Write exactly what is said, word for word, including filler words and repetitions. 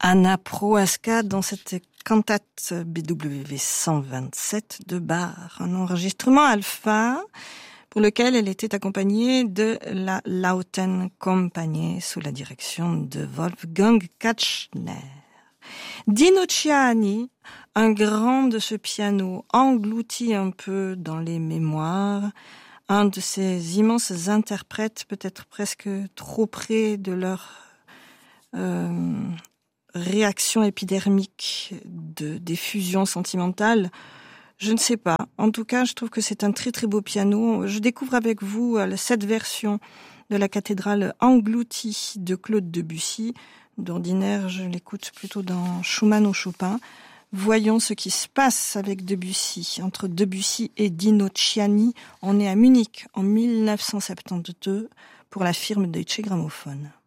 Anna Prohaska dans cette cantate B W V cent vingt-sept de Bach, un enregistrement alpha pour lequel elle était accompagnée de la Lautenkompanie sous la direction de Wolfgang Katchner. Dino Ciani, un grand de ce piano, englouti un peu dans les mémoires, un de ces immenses interprètes, peut-être presque trop près de leur euh, réaction épidermique de diffusion sentimentale. Je ne sais pas. En tout cas, je trouve que c'est un très très beau piano. Je découvre avec vous cette version de la cathédrale engloutie de Claude Debussy. D'ordinaire, je l'écoute plutôt dans Schumann ou Chopin. Voyons ce qui se passe avec Debussy. Entre Debussy et Dino Ciani, on est à Munich en mille neuf cent soixante-douze pour la firme Deutsche Grammophon.